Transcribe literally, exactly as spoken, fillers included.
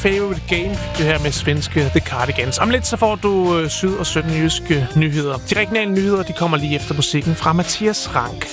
Favorite Game fik det her med svenske The Cardigans. Om lidt så får du øh, syd- og sønderjyske nyheder. De regionale nyheder de kommer lige efter musikken fra Mathias Rank.